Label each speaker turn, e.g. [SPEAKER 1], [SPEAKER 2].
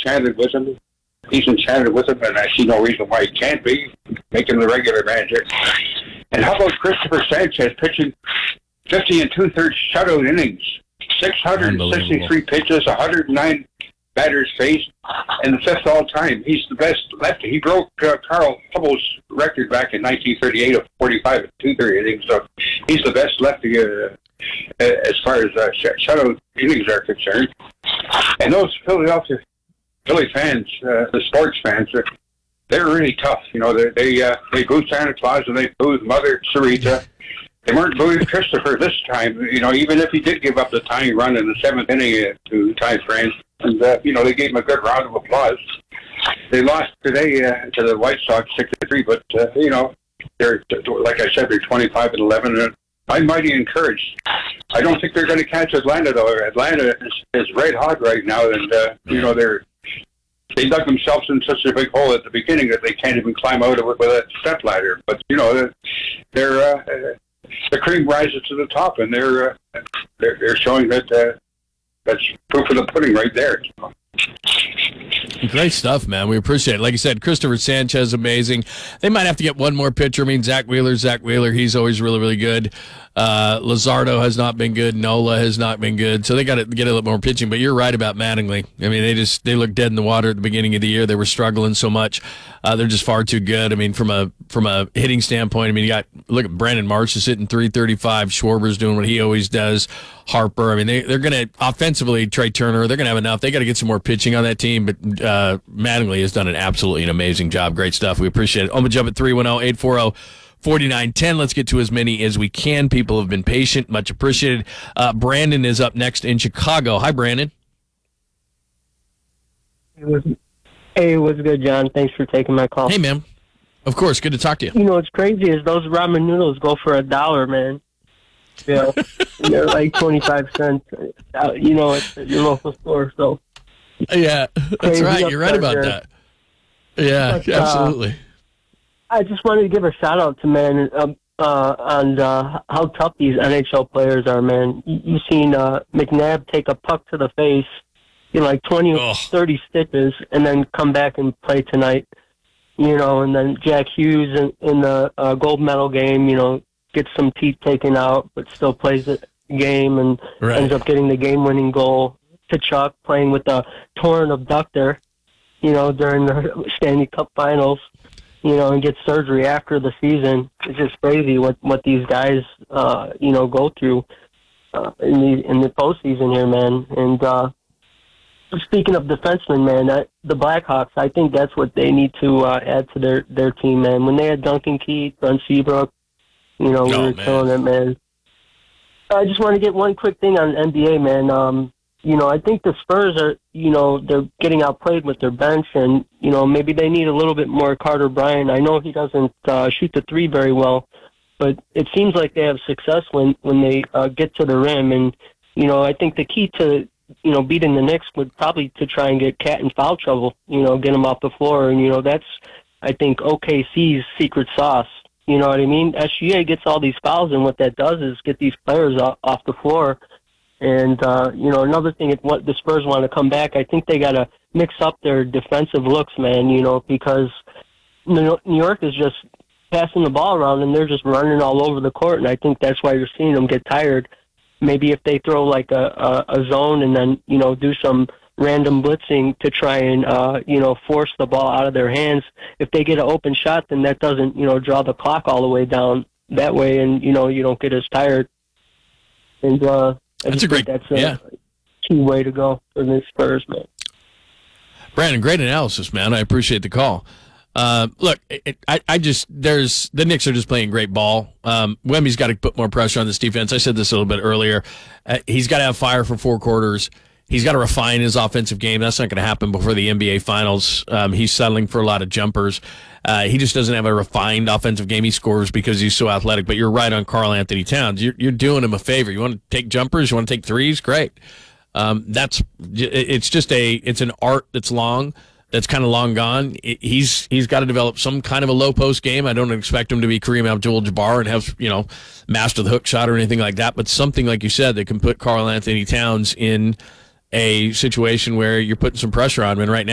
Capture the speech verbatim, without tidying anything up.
[SPEAKER 1] enchanted with him. He's enchanted with him, and I see no reason why he can't be. Make him the regular manager. And how about Christopher Sanchez pitching fifty and two-thirds shutout innings, six hundred sixty-three pitches, one hundred nine batters faced, and the fifth all-time. He's the best lefty. He broke uh, Carl Hubbell's record back in nineteen thirty-eight of forty-five and two-thirds innings, so he's the best lefty uh, as far as uh, sh- shutout innings are concerned. And those Philadelphia Philly fans, uh, the sports fans, are, they're really tough. You know, they they, uh, they booed Santa Claus and they booed Mother Sarita. They weren't booing Christopher this time. You know, even if he did give up the tying run in the seventh inning uh, to Ty France, and uh, you know, they gave him a good round of applause. They lost today uh, to the White Sox six to three, but uh, you know, they're like I said, they're twenty-five and eleven. And I'm mighty encouraged. I don't think they're going to catch Atlanta though. Atlanta is, is red hot right now, and uh, you know they're. They dug themselves in such a big hole at the beginning that they can't even climb out of it with a step ladder. But you know, they're, they're uh, the cream rises to the top, and they're uh, they're, they're showing that uh, that's proof of the pudding right there.
[SPEAKER 2] Great stuff, man. We appreciate it. Like you said, Christopher Sanchez, amazing. They might have to get one more pitcher. I mean, Zach Wheeler, Zach Wheeler, he's always really, really good. Uh, Luzardo has not been good. Nola has not been good. So they got to get a little more pitching. But you're right about Mattingly. I mean, they just they looked dead in the water at the beginning of the year. They were struggling so much. Uh, they're just far too good. I mean, from a from a hitting standpoint, I mean, you got look at Brandon Marsh is hitting three thirty-five. Schwarber's doing what he always does. Harper. I mean, they they're going to offensively. Trey Turner. They're going to have enough. They got to get some more pitching on that team. But uh, Mattingly has done an absolutely an amazing job. Great stuff. We appreciate it. I'm gonna jump at three one zero eight four zero. forty-nine ten. Let's get to as many as we can. People have been patient. Much appreciated. Uh, Brandon is up next in Chicago. Hi, Brandon.
[SPEAKER 3] Hey, what's good, John? Thanks for taking my call.
[SPEAKER 2] Hey, man. Of course. Good to talk to you.
[SPEAKER 3] You know, what's crazy is those ramen noodles go for a dollar, man. Yeah, they're like twenty-five cents, uh, you know, at your local store. So,
[SPEAKER 2] yeah, that's right. You're right about there. that. Yeah, but, absolutely. Uh,
[SPEAKER 3] I just wanted to give a shout out to man uh, uh, on uh, how tough these N H L players are, man. You, you've seen uh, McNabb take a puck to the face, get like twenty or
[SPEAKER 2] Ugh.
[SPEAKER 3] thirty stitches, and then come back and play tonight. You know, and then Jack Hughes in, in the uh, gold medal game, you know, gets some teeth taken out, but still plays the game and
[SPEAKER 2] right.
[SPEAKER 3] ends up getting the game-winning goal. Tkachuk playing with a torn abductor, you know, during the Stanley Cup Finals. You know, and get surgery after the season. It's just crazy what, what these guys, uh, you know, go through uh, in the in the postseason here, man. And uh, speaking of defensemen, man, I, the Blackhawks, I think that's what they need to uh, add to their, their team, man. When they had Duncan Keith, Brent Seabrook, you know, we
[SPEAKER 2] oh,
[SPEAKER 3] were
[SPEAKER 2] man.
[SPEAKER 3] killing it, man. I just want to get one quick thing on N B A, man. Um, you know, I think the Spurs are, you know, they're getting outplayed with their bench, and, you know, maybe they need a little bit more Carter Bryant. I know he doesn't uh, shoot the three very well, but it seems like they have success when, when they uh, get to the rim. And, you know, I think the key to, you know, beating the Knicks would probably to try and get Cat in foul trouble, you know, get him off the floor. And, you know, that's, I think, O K C's secret sauce. You know what I mean? S G A gets all these fouls, and what that does is get these players off, off the floor. And, uh, you know, another thing, if what the Spurs want to come back, I think they got to mix up their defensive looks, man, you know, because New York is just passing the ball around, and they're just running all over the court, and I think that's why you're seeing them get tired. Maybe if they throw, like, a, a, a zone and then, you know, do some random blitzing to try and, uh, you know, force the ball out of their hands. If they get an open shot, then that doesn't, you know, draw the clock all the way down that way, and, you know, you don't get as tired. And, uh, I
[SPEAKER 2] That's a great,
[SPEAKER 3] that's a
[SPEAKER 2] yeah.
[SPEAKER 3] key way to go for the Spurs, man.
[SPEAKER 2] Brandon, great analysis, man. I appreciate the call. Uh, look, it, I, I just, there's, the Knicks are just playing great ball. Um, Wemby's got to put more pressure on this defense. I said this a little bit earlier. Uh, he's got to have fire for four quarters. He's got to refine his offensive game. That's not going to happen before the N B A Finals. Um, he's settling for a lot of jumpers. Uh, he just doesn't have a refined offensive game. He scores because he's so athletic. But you're right on Karl Anthony Towns. You're, you're doing him a favor. You want to take jumpers? You want to take threes? Great. Um, that's it's just a it's an art that's long. That's kind of long gone. He's he's got to develop some kind of a low post game. I don't expect him to be Kareem Abdul-Jabbar and have, you know, master the hook shot or anything like that. But something like you said that can put Karl Anthony Towns in a situation where you're putting some pressure on him. And right now,